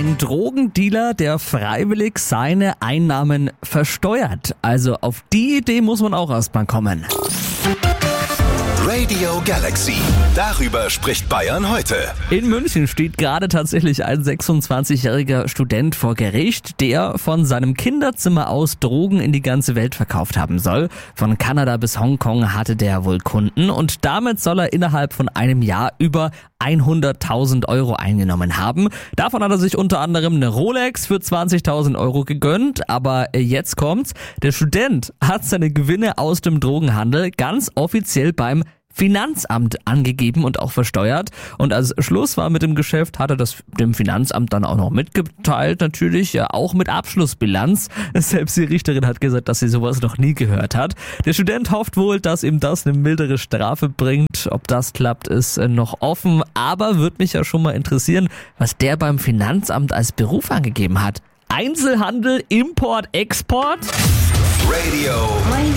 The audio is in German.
Ein Drogendealer, der freiwillig seine Einnahmen versteuert. Also auf die Idee muss man auch erstmal kommen. Radio Galaxy. Darüber spricht Bayern heute. In München steht gerade tatsächlich ein 26-jähriger Student vor Gericht, der von seinem Kinderzimmer aus Drogen in die ganze Welt verkauft haben soll. Von Kanada bis Hongkong hatte der wohl Kunden und damit soll er innerhalb von einem Jahr über 100.000 Euro eingenommen haben. Davon hat er sich unter anderem eine Rolex für 20.000 Euro gegönnt, aber jetzt kommt's. Der Student hat seine Gewinne aus dem Drogenhandel ganz offiziell beim Finanzamt angegeben und auch versteuert. Und als Schluss war mit dem Geschäft, hat er das dem Finanzamt dann auch noch mitgeteilt, natürlich, ja auch mit Abschlussbilanz. Selbst die Richterin hat gesagt, dass sie sowas noch nie gehört hat. Der Student hofft wohl, dass ihm das eine mildere Strafe bringt. Ob das klappt, ist noch offen, aber würde mich ja schon mal interessieren, was der beim Finanzamt als Beruf angegeben hat. Einzelhandel, Import, Export? Radio